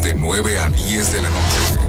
de 9 a 10 de la noche.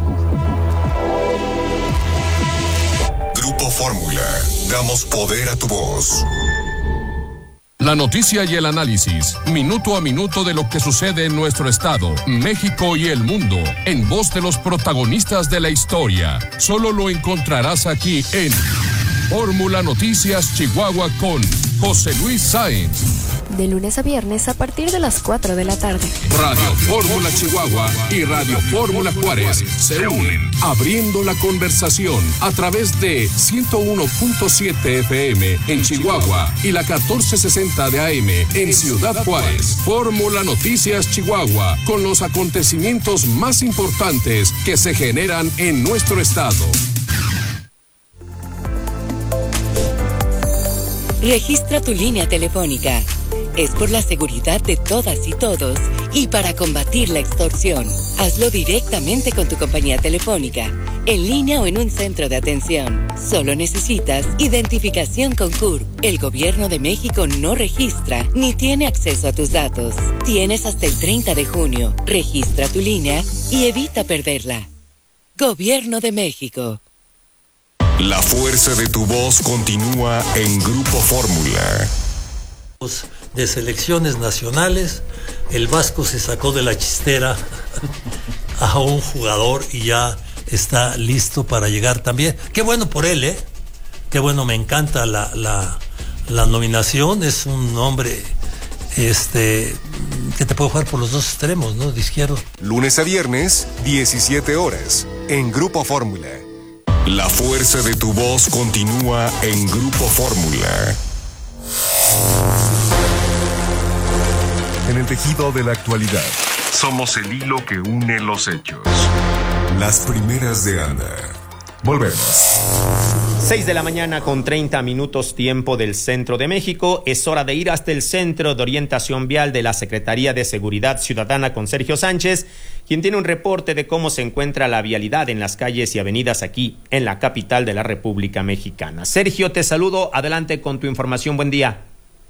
Grupo Fórmula. Damos poder a tu voz. La noticia y el análisis, minuto a minuto de lo que sucede en nuestro estado, México y el mundo, en voz de los protagonistas de la historia. Solo lo encontrarás aquí en Fórmula Noticias Chihuahua con José Luis Sáenz. De lunes a viernes a partir de las 4 de la tarde. Radio Fórmula Chihuahua y Radio Fórmula Juárez se unen, abriendo la conversación a través de 101.7 FM en Chihuahua y la 1460 de AM en Ciudad Juárez. Fórmula Noticias Chihuahua, con los acontecimientos más importantes que se generan en nuestro estado. Registra tu línea telefónica. Es por la seguridad de todas y todos y para combatir la extorsión. Hazlo directamente con tu compañía telefónica, en línea o en un centro de atención. Solo necesitas identificación con CURP. El Gobierno de México no registra ni tiene acceso a tus datos. Tienes hasta el 30 de junio. Registra tu línea y evita perderla. Gobierno de México. La fuerza de tu voz continúa en Grupo Fórmula. De selecciones nacionales, el Vasco se sacó de la chistera a un jugador y ya está listo para llegar también. Qué bueno por él, qué bueno, me encanta la nominación. Es un hombre que te puede jugar por los dos extremos, ¿no? De izquierdo. Lunes a viernes, 17 horas, en Grupo Fórmula. La fuerza de tu voz continúa en Grupo Fórmula. En el tejido de la actualidad, somos el hilo que une los hechos. Las primeras de Ana. Volvemos. 6 de la mañana con 30 minutos tiempo del centro de México. Es hora de ir hasta el Centro de Orientación Vial de la Secretaría de Seguridad Ciudadana con Sergio Sánchez, quien tiene un reporte de cómo se encuentra la vialidad en las calles y avenidas aquí en la capital de la República Mexicana. Sergio, te saludo. Adelante con tu información. Buen día.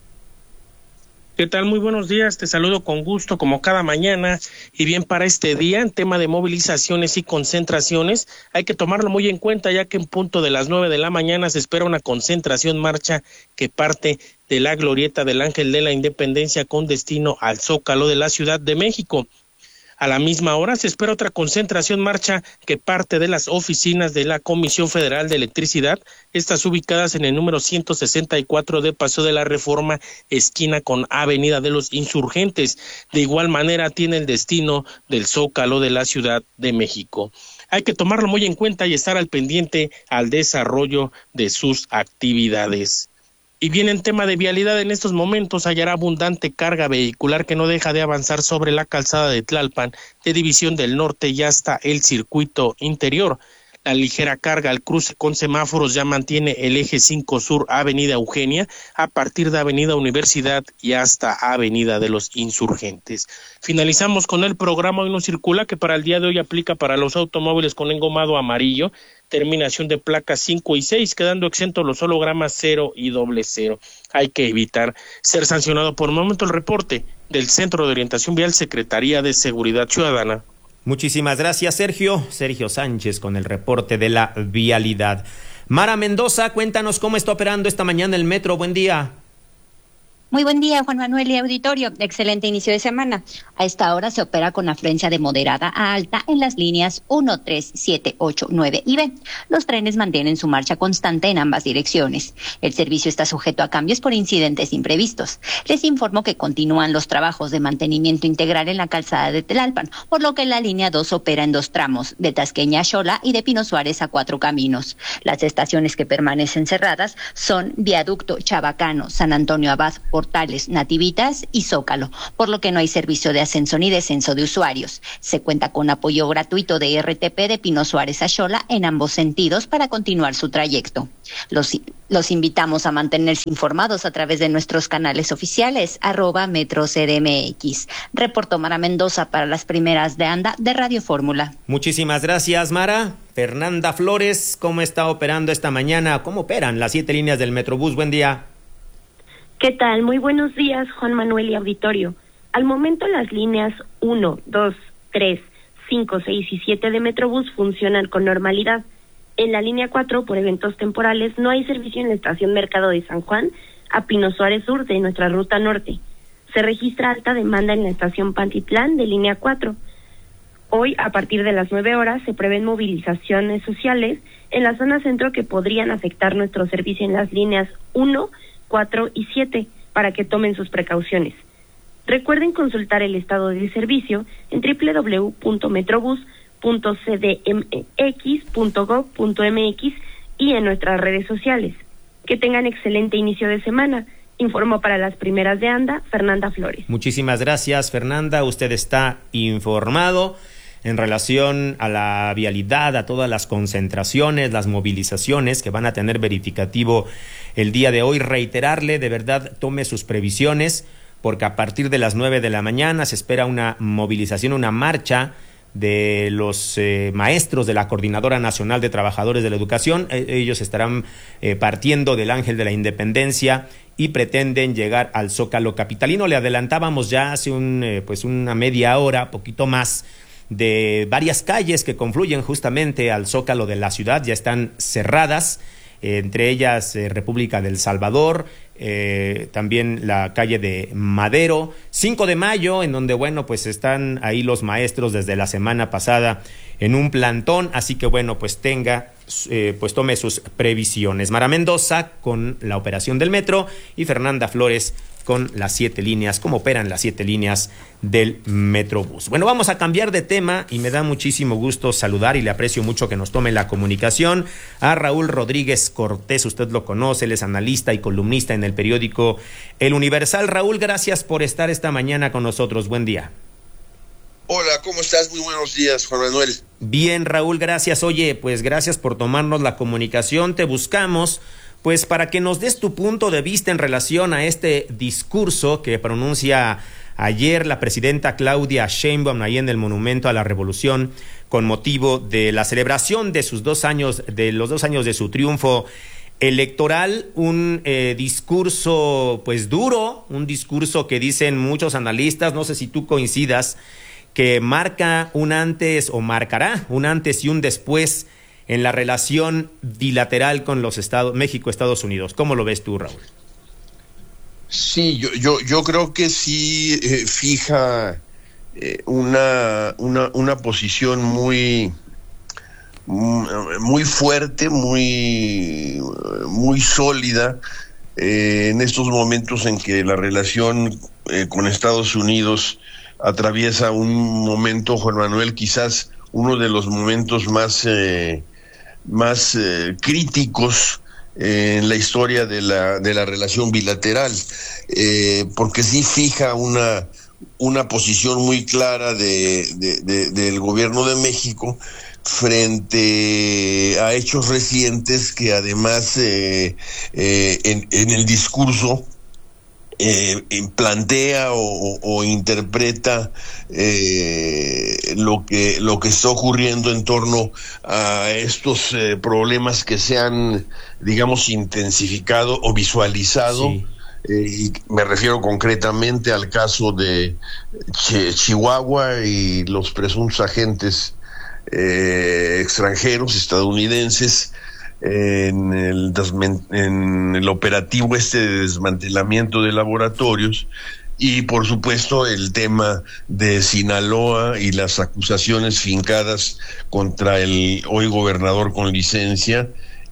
¿Qué tal? Muy buenos días, te saludo con gusto como cada mañana. Y bien, para este día, en tema de movilizaciones y concentraciones, hay que tomarlo muy en cuenta, ya que en punto de las 9 de la mañana se espera una concentración marcha que parte de la glorieta del Ángel de la Independencia con destino al Zócalo de la Ciudad de México. A la misma hora se espera otra concentración marcha que parte de las oficinas de la Comisión Federal de Electricidad, estas ubicadas en el número 164 de Paseo de la Reforma, esquina con Avenida de los Insurgentes. De igual manera tiene el destino del Zócalo de la Ciudad de México. Hay que tomarlo muy en cuenta y estar al pendiente al desarrollo de sus actividades. Y bien, en tema de vialidad, en estos momentos hallará abundante carga vehicular que no deja de avanzar sobre la calzada de Tlalpan, de División del Norte y hasta el circuito interior. La ligera carga al cruce con semáforos ya mantiene el eje 5 Sur, Avenida Eugenia, a partir de Avenida Universidad y hasta Avenida de los Insurgentes. Finalizamos con el programa Hoy No Circula, que para el día de hoy aplica para los automóviles con engomado amarillo, terminación de placas 5 y 6, quedando exentos los hologramas 0 y 00. Hay que evitar ser sancionado. Por el momento, el reporte del Centro de Orientación Vial, Secretaría de Seguridad Ciudadana. Muchísimas gracias, Sergio. Sergio Sánchez con el reporte de la vialidad. Mara Mendoza, cuéntanos cómo está operando esta mañana el metro. Buen día. Muy buen día, Juan Manuel y auditorio. Excelente inicio de semana. A esta hora se opera con afluencia de moderada a alta en las líneas 1, 3, 7, 8, 9 y B. Los trenes mantienen su marcha constante en ambas direcciones. El servicio está sujeto a cambios por incidentes imprevistos. Les informo que continúan los trabajos de mantenimiento integral en la calzada de Tlalpan, por lo que la línea 2 opera en 2 tramos, de Tasqueña a Xola y de Pino Suárez a 4 caminos. Las estaciones que permanecen cerradas son Viaducto Chabacano, San Antonio Abad, Portales, Nativitas y Zócalo, por lo que no hay servicio de ascenso ni descenso de usuarios. Se cuenta con apoyo gratuito de RTP de Pino Suárez a Xola en ambos sentidos para continuar su trayecto. Los invitamos a mantenerse informados a través de nuestros canales oficiales, @MetroCDMX. Reportó Mara Mendoza para las primeras de anda de Radio Fórmula. Muchísimas gracias, Mara. Fernanda Flores, ¿cómo está operando esta mañana? ¿Cómo operan las 7 líneas del Metrobús? Buen día. ¿Qué tal? Muy buenos días, Juan Manuel y auditorio. Al momento las líneas 1, 2, 3, 5, 6 y 7 de Metrobús funcionan con normalidad. En la línea 4, por eventos temporales, no hay servicio en la estación Mercado de San Juan a Pino Suárez Sur de nuestra ruta norte. Se registra alta demanda en la estación Pantitlán de línea 4. Hoy, a partir de las 9 horas, se prevén movilizaciones sociales en la zona centro que podrían afectar nuestro servicio en las líneas 1, 4 y 7 para que tomen sus precauciones. Recuerden consultar el estado del servicio en www.metrobus.cdmx.gov.mx y en nuestras redes sociales. Que tengan excelente inicio de semana. Informó para las primeras de ANDA, Fernanda Flores. Muchísimas gracias, Fernanda. Usted está informado en relación a la vialidad, a todas las concentraciones, las movilizaciones que van a tener verificativo el día de hoy. Reiterarle, de verdad, tome sus previsiones, porque a partir de las 9 de la mañana se espera una movilización, una marcha de los maestros de la Coordinadora Nacional de Trabajadores de la Educación. Ellos estarán partiendo del Ángel de la Independencia y pretenden llegar al Zócalo capitalino. Le adelantábamos ya hace una media hora, poquito más, de varias calles que confluyen justamente al Zócalo de la ciudad. Ya están cerradas, entre ellas República del Salvador, también la calle de Madero, 5 de mayo, en donde, pues están ahí los maestros desde la semana pasada en un plantón, así que, tome sus previsiones. Mara Mendoza con la operación del metro y Fernanda Flores con las 7 líneas, cómo operan las 7 líneas del Metrobús. Bueno, vamos a cambiar de tema y me da muchísimo gusto saludar y le aprecio mucho que nos tome la comunicación a Raúl Rodríguez Cortés. Usted lo conoce, él es analista y columnista en el periódico El Universal. Raúl, gracias por estar esta mañana con nosotros. Buen día. Hola, ¿cómo estás? Muy buenos días, Juan Manuel. Bien, Raúl, gracias. Oye, gracias por tomarnos la comunicación. Te buscamos para que nos des tu punto de vista en relación a este discurso que pronuncia ayer la presidenta Claudia Sheinbaum ahí en el Monumento a la Revolución con motivo de la celebración de los 2 años de su triunfo electoral. Un discurso duro, un discurso que dicen muchos analistas, no sé si tú coincidas, que marca un antes o marcará un antes y un después en la relación bilateral con los México-Estados Unidos. ¿Cómo lo ves tú, Raúl? Sí, yo creo que sí fija una posición muy fuerte, muy sólida en estos momentos en que la relación con Estados Unidos atraviesa un momento, Juan Manuel, quizás uno de los momentos más críticos en la historia de la relación bilateral, porque sí fija una posición muy clara del gobierno de México frente a hechos recientes que además en el discurso plantea o interpreta lo que está ocurriendo en torno a estos problemas que se han, intensificado o visualizado. Sí. Y me refiero concretamente al caso de Chihuahua y los presuntos agentes extranjeros estadounidenses en el operativo de desmantelamiento de laboratorios, y por supuesto el tema de Sinaloa y las acusaciones fincadas contra el hoy gobernador con licencia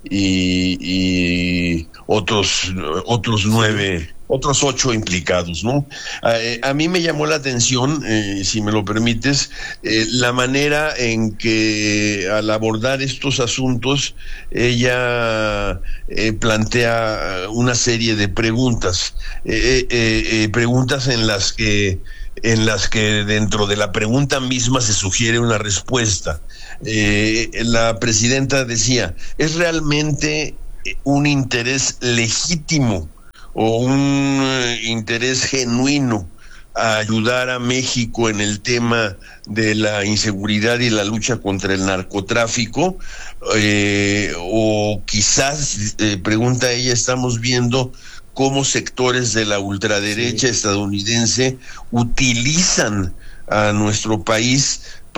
y otros 8 implicados, ¿no? A mí me llamó la atención, si me lo permites, la manera en que al abordar estos asuntos ella plantea una serie de preguntas, preguntas en las que dentro de la pregunta misma se sugiere una respuesta. La presidenta decía, ¿es realmente un interés legítimo o un interés genuino a ayudar a México en el tema de la inseguridad y la lucha contra el narcotráfico? O quizás, pregunta ella, estamos viendo cómo sectores de la ultraderecha estadounidense utilizan a nuestro país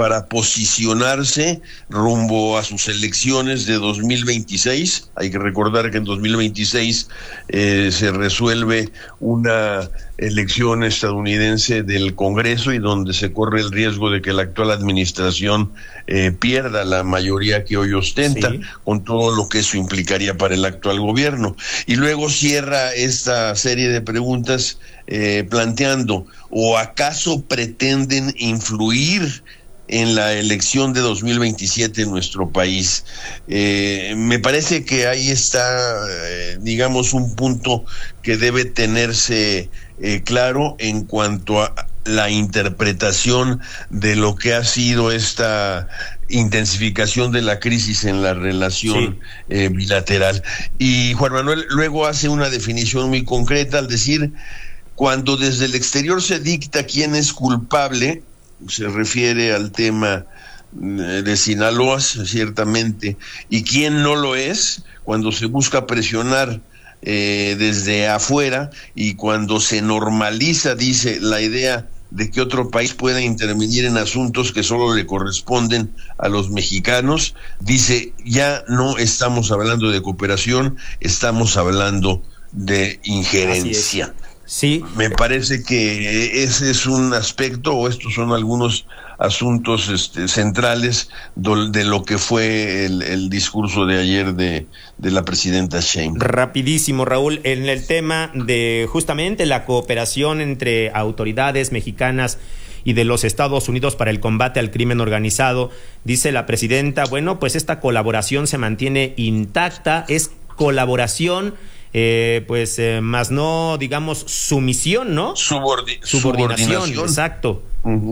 para posicionarse rumbo a sus elecciones de 2026. Hay que recordar que en 2026 se resuelve una elección estadounidense del Congreso y donde se corre el riesgo de que la actual administración pierda la mayoría que hoy ostenta, con todo lo que eso implicaría para el actual gobierno. Y luego cierra esta serie de preguntas planteando, ¿o acaso pretenden influir en la elección de 2027 en nuestro país? Me parece que ahí está, digamos, un punto que debe tenerse claro en cuanto a la interpretación de lo que ha sido esta intensificación de la crisis en la relación bilateral. Y Juan Manuel luego hace una definición muy concreta al decir, cuando desde el exterior se dicta quién es culpable, se refiere al tema de Sinaloa, ciertamente, y quién no lo es, cuando se busca presionar desde afuera y cuando se normaliza, dice, la idea de que otro país pueda intervenir en asuntos que solo le corresponden a los mexicanos, dice, ya no estamos hablando de cooperación, estamos hablando de injerencia. Sí. Me parece que ese es un aspecto, o estos son algunos asuntos centrales de lo que fue el discurso de ayer de la presidenta Sheinbaum. Rapidísimo, Raúl, en el tema de justamente la cooperación entre autoridades mexicanas y de los Estados Unidos para el combate al crimen organizado, dice la presidenta, bueno, pues esta colaboración se mantiene intacta, es colaboración, más no, digamos, sumisión, ¿no? Subordinación, exacto.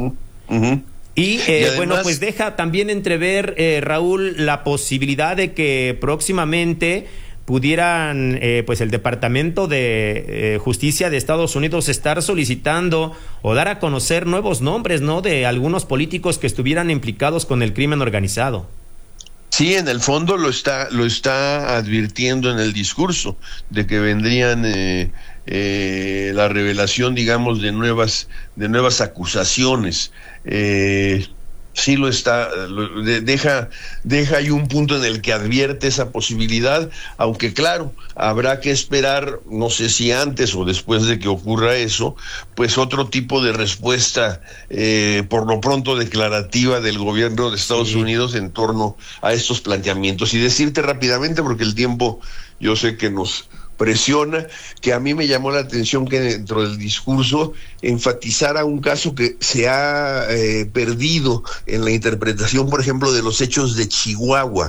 Y además, bueno, pues deja también entrever, Raúl, la posibilidad de que próximamente pudieran, pues el Departamento de Justicia de Estados Unidos estar solicitando o dar a conocer nuevos nombres, ¿no?, de algunos políticos que estuvieran implicados con el crimen organizado. Sí, en el fondo lo está advirtiendo en el discurso de que vendrían la revelación, digamos, de nuevas acusaciones. Sí lo está, deja ahí un punto en el que advierte esa posibilidad, aunque claro, habrá que esperar, no sé si antes o después de que ocurra eso, pues otro tipo de respuesta, por lo pronto declarativa del gobierno de Estados Unidos en torno a estos planteamientos. Y decirte rápidamente, porque el tiempo yo sé que nos presiona, que a mí me llamó la atención que dentro del discurso enfatizara un caso que se ha perdido en la interpretación, por ejemplo, de los hechos de Chihuahua.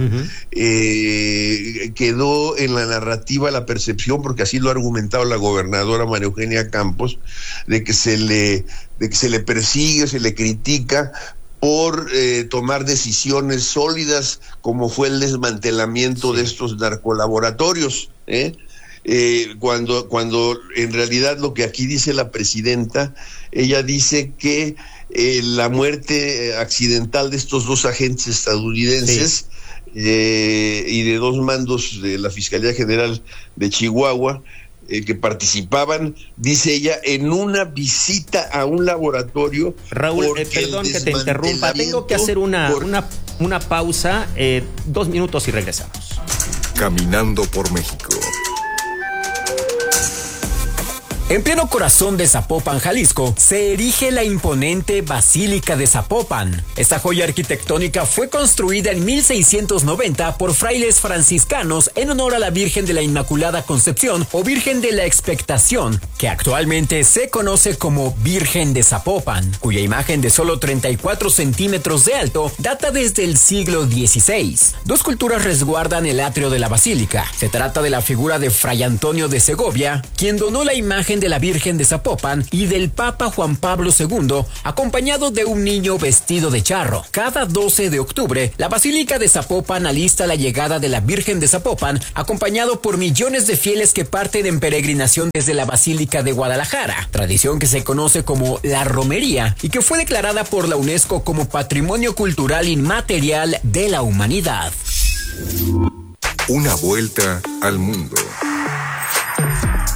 Quedó en la narrativa la percepción, porque así lo ha argumentado la gobernadora María Eugenia Campos, de que se le persigue, se le critica por tomar decisiones sólidas, como fue el desmantelamiento de estos narcolaboratorios, cuando en realidad lo que aquí dice la presidenta, ella dice que la muerte accidental de estos dos agentes estadounidenses y de dos mandos de la Fiscalía General de Chihuahua que participaban, dice ella, en una visita a un laboratorio. Raúl, perdón que te interrumpa, tengo que hacer una pausa, 2 minutos y regresamos. Caminando por México. En pleno corazón de Zapopan, Jalisco, se erige la imponente Basílica de Zapopan. Esta joya arquitectónica fue construida en 1690 por frailes franciscanos en honor a la Virgen de la Inmaculada Concepción o Virgen de la Expectación, que actualmente se conoce como Virgen de Zapopan, cuya imagen de solo 34 centímetros de alto data desde el siglo XVI. 2 esculturas resguardan el atrio de la basílica. Se trata de la figura de Fray Antonio de Segovia, quien donó la imagen de la Virgen de Zapopan, y del Papa Juan Pablo II, acompañado de un niño vestido de charro. Cada 12 de octubre, la Basílica de Zapopan alista la llegada de la Virgen de Zapopan, acompañado por millones de fieles que parten en peregrinación desde la Basílica de Guadalajara, tradición que se conoce como la romería y que fue declarada por la UNESCO como Patrimonio Cultural Inmaterial de la Humanidad. Una vuelta al mundo.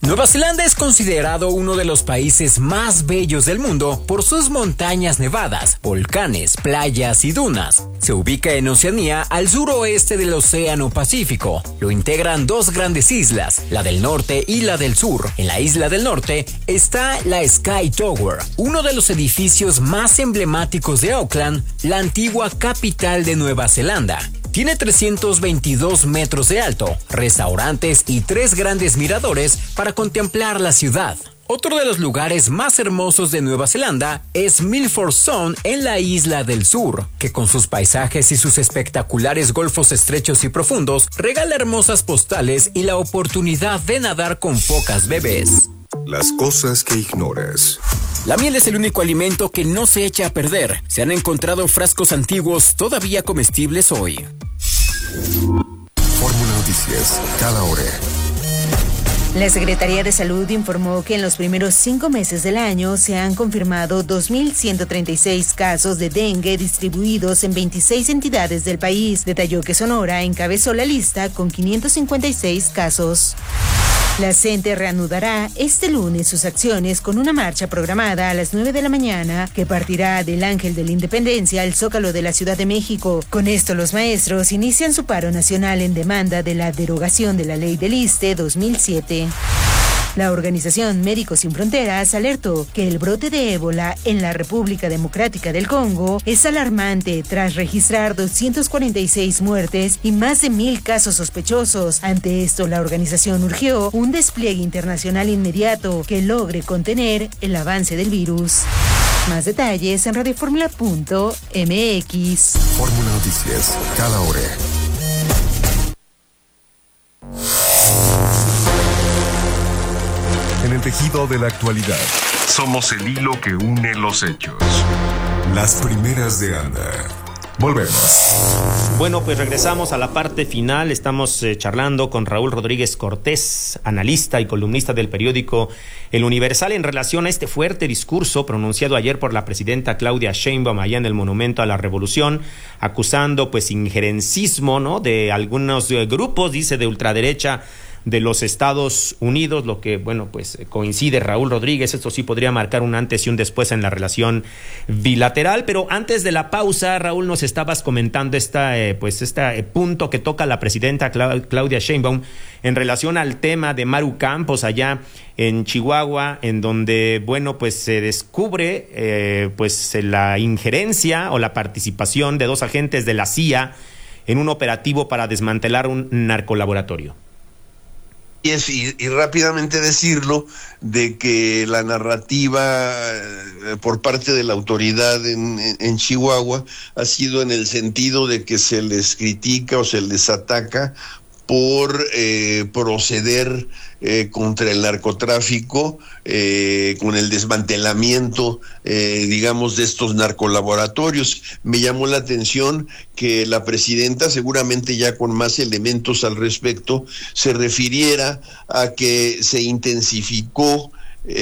Nueva Zelanda es considerado uno de los países más bellos del mundo por sus montañas nevadas, volcanes, playas y dunas. Se ubica en Oceanía, al suroeste del Océano Pacífico. Lo integran dos grandes islas, la del norte y la del sur. En la isla del norte está la Sky Tower, uno de los edificios más emblemáticos de Auckland, la antigua capital de Nueva Zelanda. Tiene 322 metros de alto, restaurantes y 3 grandes miradores para contemplar la ciudad. Otro de los lugares más hermosos de Nueva Zelanda es Milford Sound en la isla del sur, que con sus paisajes y sus espectaculares golfos estrechos y profundos regala hermosas postales y la oportunidad de nadar con focas bebés. Las cosas que ignoras. La miel es el único alimento que no se echa a perder. Se han encontrado frascos antiguos todavía comestibles hoy. Fórmula Noticias, cada hora. La Secretaría de Salud informó que en los primeros 5 meses del año se han confirmado 2.136 casos de dengue distribuidos en 26 entidades del país. Detalló que Sonora encabezó la lista con 556 casos. La CENTE reanudará este lunes sus acciones con una marcha programada a las 9 de la mañana que partirá del Ángel de la Independencia al Zócalo de la Ciudad de México. Con esto, los maestros inician su paro nacional en demanda de la derogación de la Ley del ISSSTE 2007. La organización Médicos Sin Fronteras alertó que el brote de ébola en la República Democrática del Congo es alarmante tras registrar 246 muertes y más de 1,000 casos sospechosos. Ante esto, la organización urgió un despliegue internacional inmediato que logre contener el avance del virus. Más detalles en radioformula.mx. Fórmula Noticias, cada hora. En el tejido de la actualidad, somos el hilo que une los hechos. Las primeras de Ana. Volvemos. Bueno, pues regresamos a la parte final. Estamos charlando con Raúl Rodríguez Cortés, analista y columnista del periódico El Universal, en relación a este fuerte discurso pronunciado ayer por la presidenta Claudia Sheinbaum allá en el Monumento a la Revolución, acusando pues injerencismo, ¿no?, de algunos grupos, dice, de ultraderecha de los Estados Unidos, lo que, bueno, pues coincide Raúl Rodríguez. Esto sí podría marcar un antes y un después en la relación bilateral. Pero antes de la pausa, Raúl, nos estabas comentando este punto que toca la presidenta Claudia Sheinbaum en relación al tema de Maru Campos allá en Chihuahua, en donde, bueno, pues se descubre la injerencia o la participación de 2 agentes de la CIA en un operativo para desmantelar un narcolaboratorio. Y rápidamente decirlo de que la narrativa por parte de la autoridad en Chihuahua ha sido en el sentido de que se les critica o se les ataca por proceder contra el narcotráfico, con el desmantelamiento, digamos, de estos narcolaboratorios. Me llamó la atención que la presidenta, seguramente ya con más elementos al respecto, se refiriera a que se intensificó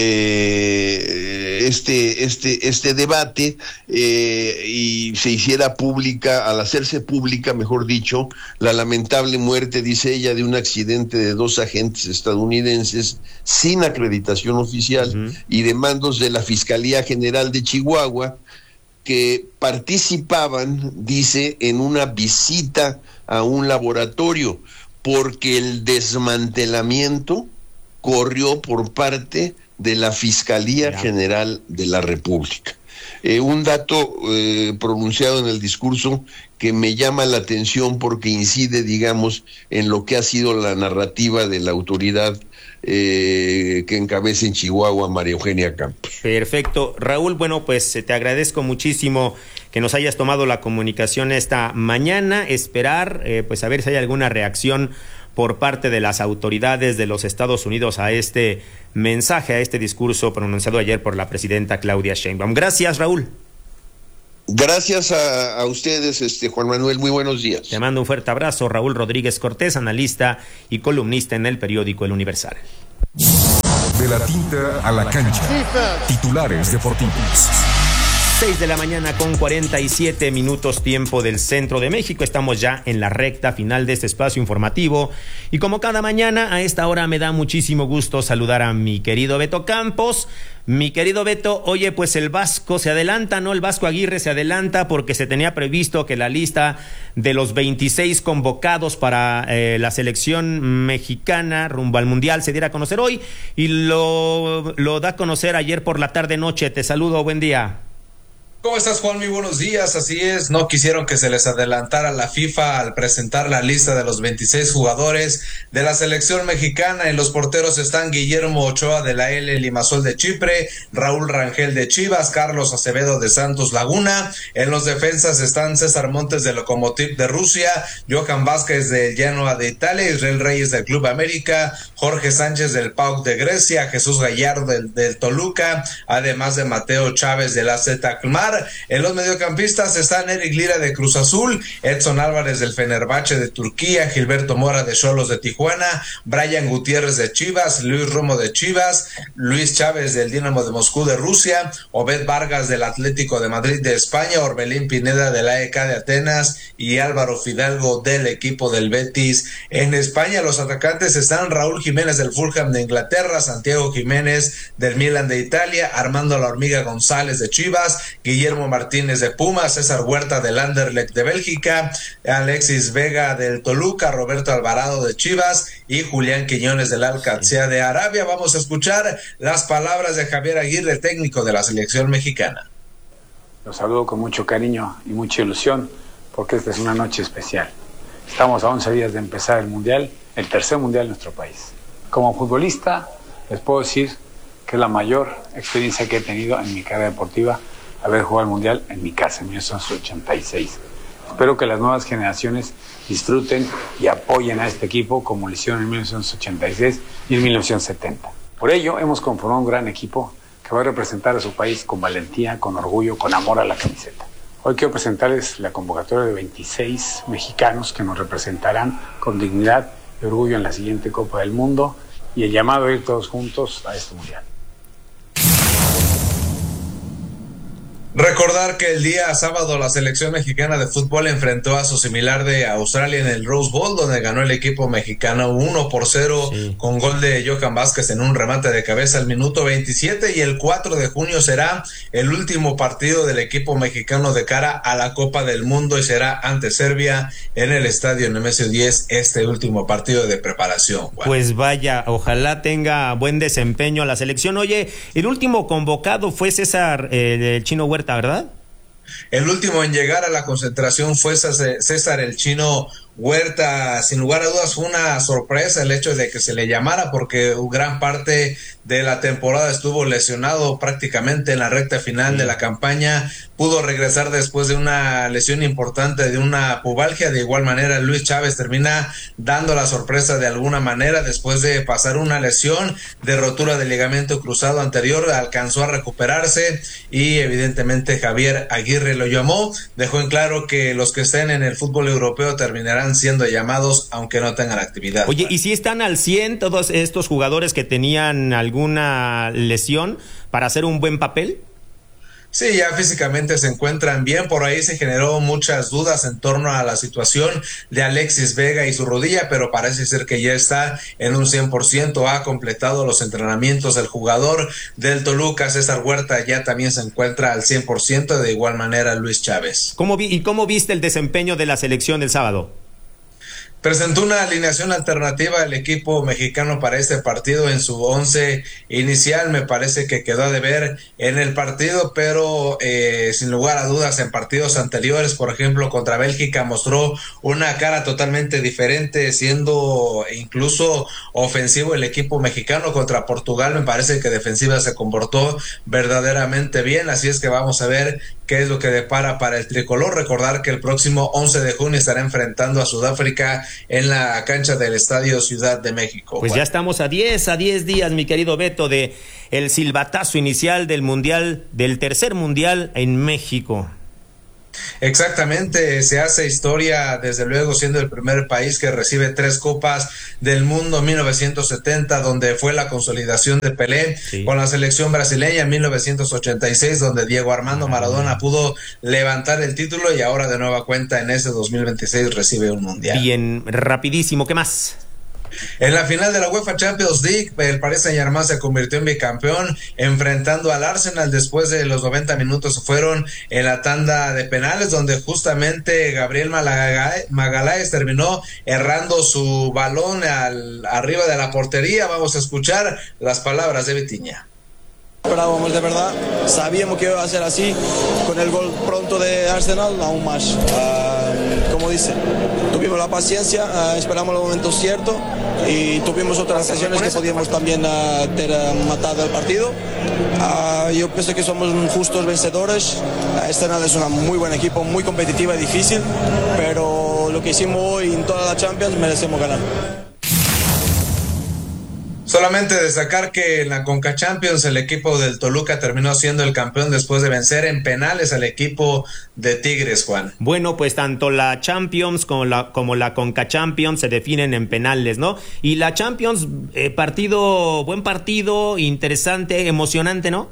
este debate y se hiciera pública, al hacerse pública, mejor dicho, la lamentable muerte, dice ella, de un accidente de 2 agentes estadounidenses sin acreditación oficial y de mandos de la Fiscalía General de Chihuahua, que participaban, dice, en una visita a un laboratorio, porque el desmantelamiento corrió por parte de la Fiscalía General de la República. Un dato pronunciado en el discurso que me llama la atención porque incide, digamos, en lo que ha sido la narrativa de la autoridad que encabeza en Chihuahua, María Eugenia Campos. Perfecto. Raúl, bueno, pues te agradezco muchísimo que nos hayas tomado la comunicación esta mañana. Esperar, pues a ver si hay alguna reacción por parte de las autoridades de los Estados Unidos a este mensaje, a este discurso pronunciado ayer por la presidenta Claudia Sheinbaum. Gracias, Raúl. Gracias a ustedes, Juan Manuel, muy buenos días. Te mando un fuerte abrazo, Raúl Rodríguez Cortés, analista y columnista en el periódico El Universal. De la tinta a la cancha, titulares deportivos. 6 de la mañana con 47 minutos tiempo del centro de México. Estamos ya en la recta final de este espacio informativo y como cada mañana a esta hora me da muchísimo gusto saludar a mi querido Beto Campos. Mi querido Beto, oye, pues el Vasco se adelanta, ¿no? El Vasco Aguirre se adelanta porque se tenía previsto que la lista de los 26 convocados para la selección mexicana rumbo al Mundial se diera a conocer hoy y lo da a conocer ayer por la tarde-noche. Te saludo, buen día. ¿Cómo estás, Juan? Muy buenos días. Así es, no quisieron que se les adelantara la FIFA al presentar la lista de los 26 jugadores de la selección mexicana. En los porteros están Guillermo Ochoa de la L Limassol de Chipre, Raúl Rangel de Chivas, Carlos Acevedo de Santos Laguna. En los defensas están César Montes de Lokomotiv de Rusia, Johan Vázquez de Genoa de Italia, Israel Reyes del Club América, Jorge Sánchez del PAOK de Grecia, Jesús Gallardo del Toluca, además de Mateo Chávez del AZ Alkmaar. En los mediocampistas están Eric Lira de Cruz Azul, Edson Álvarez del Fenerbahce de Turquía, Gilberto Mora de Xolos de Tijuana, Brian Gutiérrez de Chivas, Luis Romo de Chivas, Luis Chávez del Dinamo de Moscú de Rusia, Obed Vargas del Atlético de Madrid de España, Orbelín Pineda del AEK de Atenas y Álvaro Fidalgo del equipo del Betis en España. Los atacantes están Raúl Jiménez del Fulham de Inglaterra, Santiago Jiménez del Milan de Italia, Armando La Hormiga González de Chivas, Guillermo Martínez de Pumas, César Huerta del Anderlecht de Bélgica, Alexis Vega del Toluca, Roberto Alvarado de Chivas y Julián Quiñones del Al-Qadsiya de Arabia. Vamos a escuchar las palabras de Javier Aguirre, técnico de la selección mexicana. Los saludo con mucho cariño y mucha ilusión porque esta es una noche especial. Estamos a 11 días de empezar el Mundial, el tercer Mundial de nuestro país. Como futbolista les puedo decir que es la mayor experiencia que he tenido en mi carrera deportiva haber jugado el Mundial en mi casa en 1986. Espero que las nuevas generaciones disfruten y apoyen a este equipo como lo hicieron en 1986 y en 1970. Por ello, hemos conformado un gran equipo que va a representar a su país con valentía, con orgullo, con amor a la camiseta. Hoy quiero presentarles la convocatoria de 26 mexicanos que nos representarán con dignidad y orgullo en la siguiente Copa del Mundo y el llamado a ir todos juntos a este Mundial. Recordar que el día sábado la selección mexicana de fútbol enfrentó a su similar de Australia en el Rose Bowl, donde ganó el equipo mexicano 1-0 con gol de Johan Vázquez en un remate de cabeza al minuto 27, y el 4 de junio será el último partido del equipo mexicano de cara a la Copa del Mundo y será ante Serbia en el estadio Nemesio 10, este último partido de preparación. Bueno. Pues vaya, ojalá tenga buen desempeño la selección. Oye, el último convocado fue César, el Chino Huerta, ¿verdad? El último en llegar a la concentración fue César el Chino Huerta. Sin lugar a dudas fue una sorpresa el hecho de que se le llamara, porque gran parte de la temporada estuvo lesionado prácticamente en la recta final de la campaña. Pudo regresar después de una lesión importante, de una pubalgia. De igual manera, Luis Chávez termina dando la sorpresa de alguna manera después de pasar una lesión de rotura del ligamento cruzado anterior. Alcanzó a recuperarse y evidentemente Javier Aguirre lo llamó. Dejó en claro que los que estén en el fútbol europeo terminarán siendo llamados aunque no tengan actividad. Oye, ¿y si están al 100 todos estos jugadores que tenían alguna lesión para hacer un buen papel? Sí, ya físicamente se encuentran bien. Por ahí se generó muchas dudas en torno a la situación de Alexis Vega y su rodilla, pero parece ser que ya está en un 100%, ha completado los entrenamientos. El jugador del Toluca, César Huerta, ya también se encuentra al 100%, de igual manera Luis Chávez. ¿Cómo viste el desempeño de la selección del sábado? Presentó una alineación alternativa al equipo mexicano para este partido en su 11 inicial. Me parece que quedó a deber en el partido, pero sin lugar a dudas en partidos anteriores, por ejemplo contra Bélgica, mostró una cara totalmente diferente, siendo incluso ofensivo el equipo mexicano. Contra Portugal me parece que defensiva se comportó verdaderamente bien, así es que vamos a ver qué es lo que depara para el tricolor. Recordar que el próximo 11 de junio estará enfrentando a Sudáfrica en la cancha del Estadio Ciudad de México. Pues ya estamos a 10 días, mi querido Beto, de el silbatazo inicial del Mundial, del tercer Mundial en México. Exactamente, se hace historia, desde luego, siendo el primer país que recibe 3 Copas del Mundo, 1970, donde fue la consolidación de Pelé, con la selección brasileña en 1986, donde Diego Armando Maradona pudo levantar el título, y ahora de nueva cuenta en ese 2026 recibe un mundial. Bien, rapidísimo, ¿qué más? En la final de la UEFA Champions League, el Paris Saint-Germain se convirtió en bicampeón enfrentando al Arsenal. Después de los 90 minutos fueron en la tanda de penales, donde justamente Gabriel Magalhães terminó errando su balón arriba de la portería. Vamos a escuchar las palabras de Vitinha. Esperábamos de verdad, sabíamos que iba a ser así, con el gol pronto de Arsenal aún más. Como dice, tuvimos la paciencia, esperamos el momento cierto y tuvimos otras ocasiones que podíamos también ter matado el partido. Yo pienso que somos justos vencedores. Arsenal es un muy buen equipo, muy competitiva y difícil, pero lo que hicimos hoy en toda la Champions merecemos ganar. Solamente destacar que en la Conca Champions el equipo del Toluca terminó siendo el campeón después de vencer en penales al equipo de Tigres, Juan. Bueno, pues tanto la Champions como la Conca Champions se definen en penales, ¿no? Y la Champions, buen partido, interesante, emocionante, ¿no?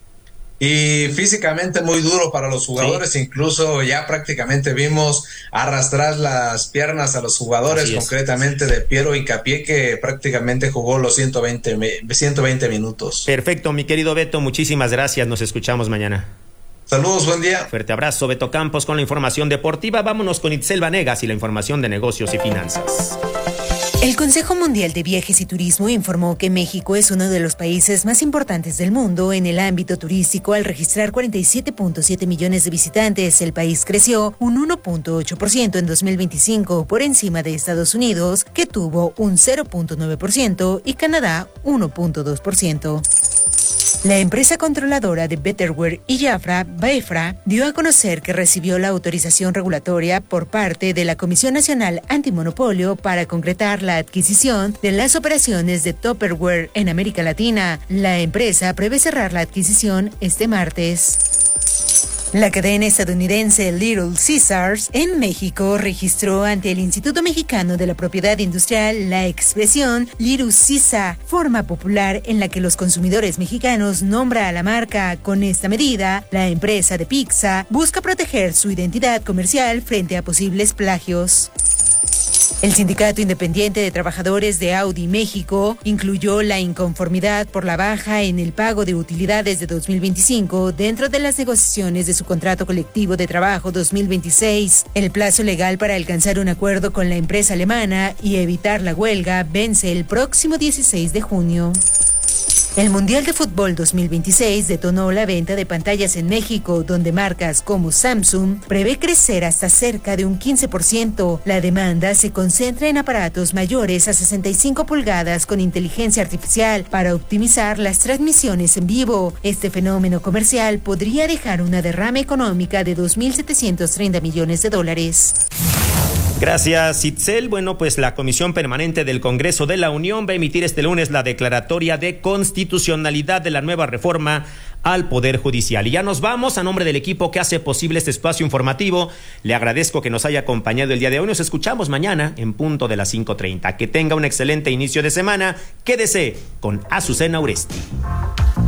Y físicamente muy duro para los jugadores, sí. Incluso ya prácticamente vimos arrastrar las piernas a los jugadores, concretamente de Piero Hincapié, que prácticamente jugó los 120 minutos. Perfecto, mi querido Beto, muchísimas gracias, nos escuchamos mañana. Saludos, buen día. Fuerte abrazo, Beto Campos con la información deportiva. Vámonos con Itzel Vanegas y la información de negocios y finanzas. El Consejo Mundial de Viajes y Turismo informó que México es uno de los países más importantes del mundo en el ámbito turístico al registrar 47.7 millones de visitantes. El país creció un 1.8% en 2025 por encima de Estados Unidos, que tuvo un 0.9%, y Canadá 1.2%. La empresa controladora de Betterware y Jafra, Baefra, dio a conocer que recibió la autorización regulatoria por parte de la Comisión Nacional Antimonopolio para concretar la adquisición de las operaciones de Tupperware en América Latina. La empresa prevé cerrar la adquisición este martes. La cadena estadounidense Little Caesars en México registró ante el Instituto Mexicano de la Propiedad Industrial la expresión Little Caesar, forma popular en la que los consumidores mexicanos nombran a la marca. Con esta medida, la empresa de pizza busca proteger su identidad comercial frente a posibles plagios. El Sindicato Independiente de Trabajadores de Audi México incluyó la inconformidad por la baja en el pago de utilidades de 2025 dentro de las negociaciones de su contrato colectivo de trabajo 2026. El plazo legal para alcanzar un acuerdo con la empresa alemana y evitar la huelga vence el próximo 16 de junio. El Mundial de Fútbol 2026 detonó la venta de pantallas en México, donde marcas como Samsung prevé crecer hasta cerca de un 15%. La demanda se concentra en aparatos mayores a 65 pulgadas con inteligencia artificial para optimizar las transmisiones en vivo. Este fenómeno comercial podría dejar una derrama económica de $2.730 millones. Gracias, Itzel. Bueno, pues la Comisión Permanente del Congreso de la Unión va a emitir este lunes la declaratoria de constitucionalidad de la nueva reforma al Poder Judicial. Y ya nos vamos. A nombre del equipo que hace posible este espacio informativo, le agradezco que nos haya acompañado el día de hoy. Nos escuchamos mañana en punto de las 5:30. Que tenga un excelente inicio de semana. Quédese con Azucena Uresti.